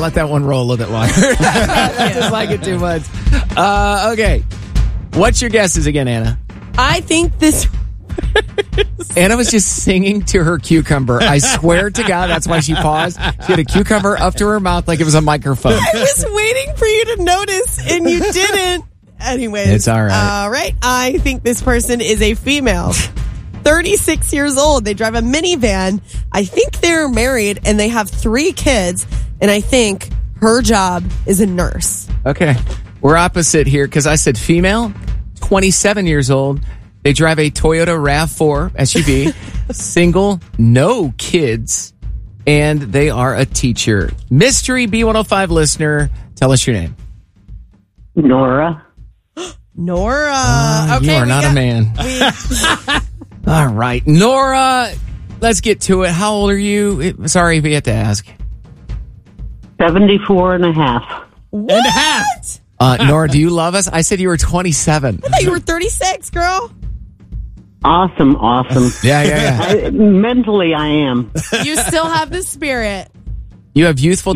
let that one roll a little bit longer. I just like it too much. Okay. What's your guesses again, Anna? I think this... Anna was just singing to her cucumber. I swear to God, that's why she paused. She had a cucumber up to her mouth like it was a microphone. I was waiting for you to notice, and you didn't. Anyways. It's all right. All right. I think this person is a female. 36 years old. They drive a minivan. I think they're married, and they have 3 kids, and I think her job is a nurse. Okay. We're opposite here because I said female, 27 years old. They drive a Toyota RAV4 SUV, single, no kids, and they are a teacher. Mystery B105 listener, tell us your name. Nora. Nora. You are not a man. All right. Nora, let's get to it. How old are you? Sorry if we have to ask. 74 and a half. What? And a half. Nora, do you love us? I said you were 27. I thought you were 36, girl. Awesome. Yeah. Mentally, I am. You still have the spirit. You have youthful